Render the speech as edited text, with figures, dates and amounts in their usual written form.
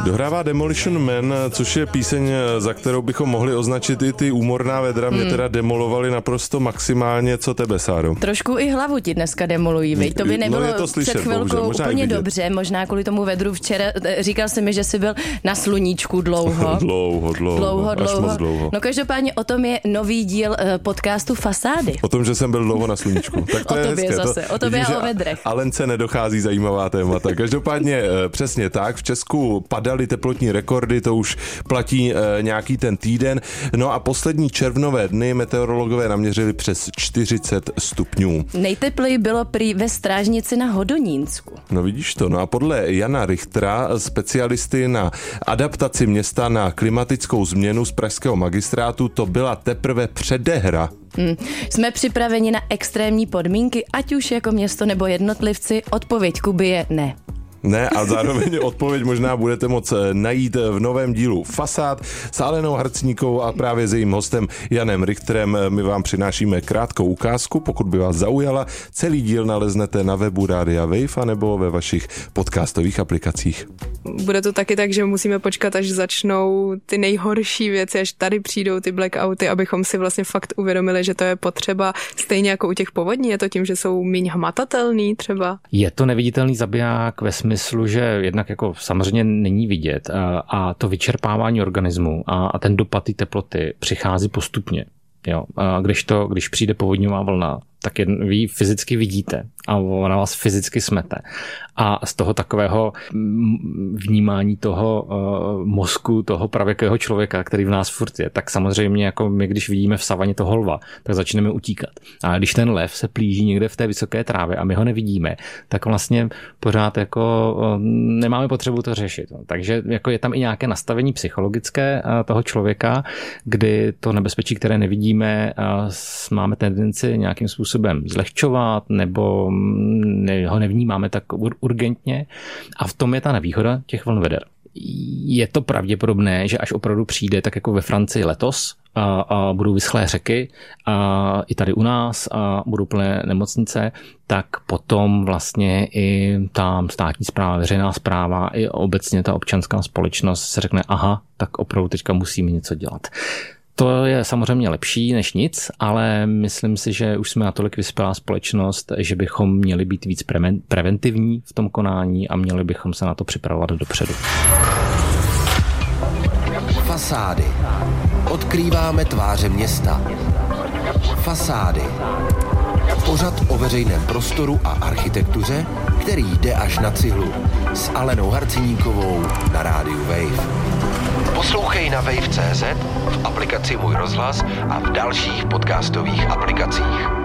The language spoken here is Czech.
Dohrává Demolition Man, což je píseň, za kterou bychom mohli označit i ty úmorná vedra. Mě teda demolovali naprosto maximálně. Co tebe, Sáro? Trošku i hlavu ti dneska demolují, viď? To by nebylo to slyšet, před chvilkou úplně dobře, možná kvůli tomu vedru včera. Říkal jsi mi, že jsi byl na sluníčku dlouho. Dlouho. Až moc dlouho. No každopádně o tom je nový díl podcastu Fasády. O tom, že jsem byl dlouho na sluníčku. Tak to o je tobě hezké. Zase, o tobě a o vedrech. Alence nedochází zajímavá témata. Každopádně přesně tak. V Česku padaly teplotní rekordy, to už platí nějaký ten týden. No a poslední červnové dny meteorologové naměřili přes 40 stupňů. Nejtepleji bylo prý ve Strážnici na Hodonínsku. No vidíš to. No a podle Jana Richtera, specialisty na adaptaci města na klimatickou změnu z pražského magistrátu, to byla teprve předehra. Jsme připraveni na extrémní podmínky, ať už jako město nebo jednotlivci? Odpověď Kuby je ne. Ne, a zároveň odpověď možná budete moct najít v novém dílu Fasád s Alenou Harcníkovou a právě s jejím hostem Janem Richterem. My vám přinášíme krátkou ukázku, pokud by vás zaujala. Celý díl naleznete na webu Rádia Wave nebo ve vašich podcastových aplikacích. Bude to taky tak, že musíme počkat, až začnou ty nejhorší věci, až tady přijdou ty blackouty, abychom si vlastně fakt uvědomili, že to je potřeba. Stejně jako u těch povodní, je to tím, že jsou míň hmatatelný třeba? Je to neviditelný zabiják ve smyslu, že jednak jako samozřejmě není vidět a to vyčerpávání organismu a ten dopad té teploty přichází postupně. Jo. A když přijde povodňová vlna, tak vy ji fyzicky vidíte a ona vás fyzicky smete. A z toho takového vnímání toho mozku, toho pravěkého člověka, který v nás furt je, tak samozřejmě jako my, když vidíme v savaně toho lva, tak začneme utíkat. A když ten lev se plíží někde v té vysoké trávě a my ho nevidíme, tak vlastně pořád jako nemáme potřebu to řešit. Takže jako je tam i nějaké nastavení psychologické toho člověka, kdy to nebezpečí, které nevidíme, máme tendenci nějakým způsobem zlehčovat nebo ho nevnímáme tak urgentně. A v tom je ta nevýhoda těch vlnveder. Je to pravděpodobné, že až opravdu přijde, tak jako ve Francii letos, a budou vyschlé řeky a i tady u nás a budou plné nemocnice, tak potom vlastně i ta státní správa, veřejná správa i obecně ta občanská společnost se řekne, aha, tak opravdu teďka musíme něco dělat. To je samozřejmě lepší než nic, ale myslím si, že už jsme natolik vyspělá společnost, že bychom měli být víc preventivní v tom konání a měli bychom se na to připravovat dopředu. Fasády. Odkrýváme tváře města. Fasády. Pořad o veřejném prostoru a architektuře, který jde až na cihlu. S Alenou Harcníkovou na rádiu Wave. Poslouchej na wave.cz, v aplikaci Můj rozhlas a v dalších podcastových aplikacích.